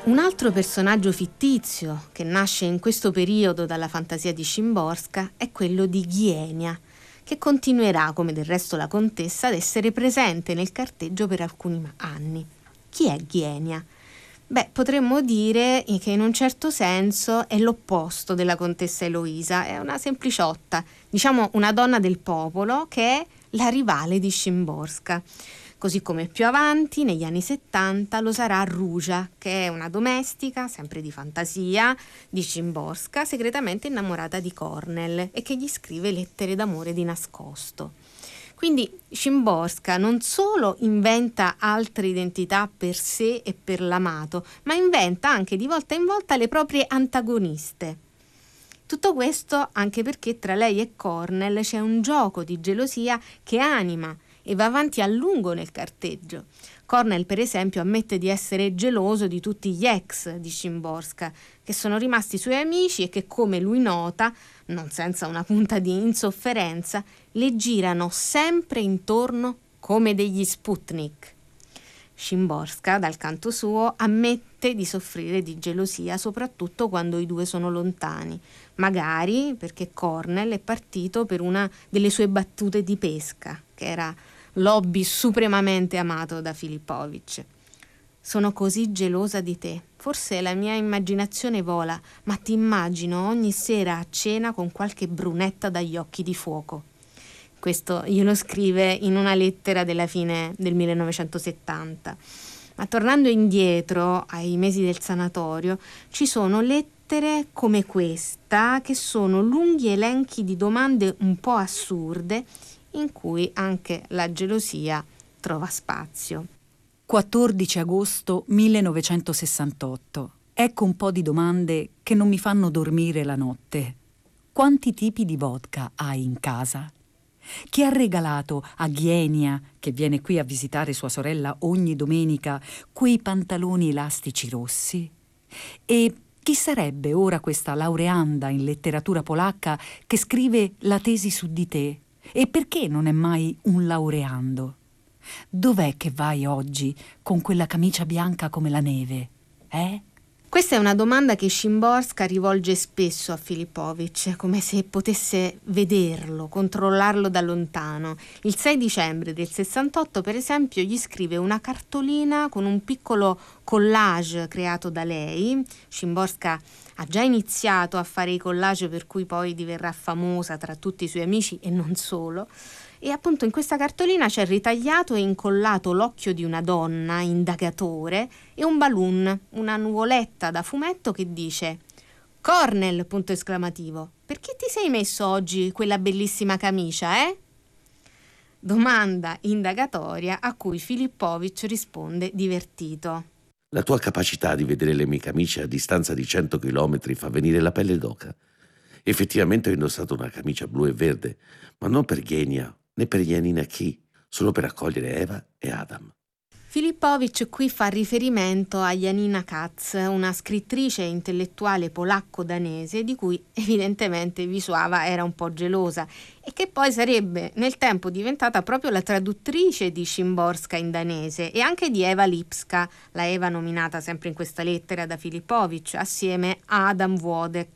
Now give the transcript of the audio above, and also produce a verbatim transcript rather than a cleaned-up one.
Un altro personaggio fittizio che nasce in questo periodo dalla fantasia di Szymborska è quello di Ghienia, che continuerà, come del resto la contessa, ad essere presente nel carteggio per alcuni anni. Chi è Ghienia? Beh, potremmo dire che in un certo senso è l'opposto della contessa Eloisa, è una sempliciotta, diciamo una donna del popolo che è la rivale di Szymborska. Così come più avanti, negli anni settanta, lo sarà Ruja, che è una domestica, sempre di fantasia, di Szymborska, segretamente innamorata di Cornel e che gli scrive lettere d'amore di nascosto. Quindi Szymborska non solo inventa altre identità per sé e per l'amato, ma inventa anche di volta in volta le proprie antagoniste. Tutto questo anche perché tra lei e Cornel c'è un gioco di gelosia che anima e va avanti a lungo nel carteggio. Cornel, per esempio, ammette di essere geloso di tutti gli ex di Szymborska, che sono rimasti suoi amici e che, come lui nota, non senza una punta di insofferenza, le girano sempre intorno come degli Sputnik. Szymborska, dal canto suo, ammette di soffrire di gelosia, soprattutto quando i due sono lontani, magari perché Cornel è partito per una delle sue battute di pesca, che era l'hobby supremamente amato da Filipovic. Sono così gelosa di te. Forse la mia immaginazione vola, ma ti immagino ogni sera a cena con qualche brunetta dagli occhi di fuoco. Questo glielo scrive in una lettera della fine del millenovecentosettanta. Ma tornando indietro ai mesi del sanatorio, ci sono lettere come questa, che sono lunghi elenchi di domande un po' assurde, in cui anche la gelosia trova spazio. quattordici agosto millenovecentosessantotto. Ecco un po' di domande che non mi fanno dormire la notte. Quanti tipi di vodka hai in casa? Chi ha regalato a Ghienia, che viene qui a visitare sua sorella ogni domenica, quei pantaloni elastici rossi? E chi sarebbe ora questa laureanda in letteratura polacca che scrive la tesi su di te? E perché non è mai un laureando? Dov'è che vai oggi con quella camicia bianca come la neve? Eh? Questa è una domanda che Szymborska rivolge spesso a Filipovic, come se potesse vederlo, controllarlo da lontano. Il sei dicembre del sessantotto, per esempio, gli scrive una cartolina con un piccolo collage creato da lei. Szymborska ha già iniziato a fare i collage per cui poi diverrà famosa tra tutti i suoi amici e non solo. E appunto in questa cartolina c'è ritagliato e incollato l'occhio di una donna, indagatore, e un balloon, una nuvoletta da fumetto che dice «Cornel!» punto esclamativo. «Perché ti sei messo oggi quella bellissima camicia, eh?» Domanda indagatoria a cui Filipovic risponde divertito. La tua capacità di vedere le mie camicie a distanza di cento chilometri fa venire la pelle d'oca. Effettivamente ho indossato una camicia blu e verde, ma non per Ghienia né per Janina Key, solo per accogliere Eva e Adam. Filipovic qui fa riferimento a Janina Katz, una scrittrice e intellettuale polacco-danese di cui evidentemente Wisława era un po' gelosa e che poi sarebbe nel tempo diventata proprio la traduttrice di Szymborska in danese e anche di Eva Lipska, la Eva nominata sempre in questa lettera da Filipovic, assieme a Adam Włodek,